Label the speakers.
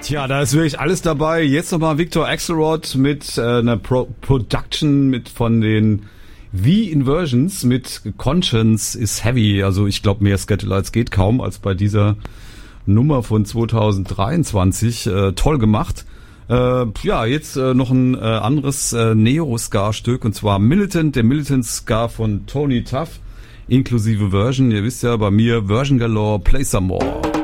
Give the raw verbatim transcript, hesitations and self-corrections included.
Speaker 1: Tja, da ist wirklich alles dabei. Jetzt nochmal Victor Axelrod mit äh, einer Pro- Production mit von den The Inversions mit Conscience is Heavy. Also ich glaube, mehr Scatolites geht kaum als bei dieser Nummer von zwanzig dreiundzwanzig. Äh, toll gemacht. Äh, ja, jetzt äh, noch ein äh, anderes äh, Neo-Ska-Stück, und zwar Militant, der Militant-Ska von Tony Tuff, inklusive Version. Ihr wisst ja, bei mir Version Galore, Play Some More.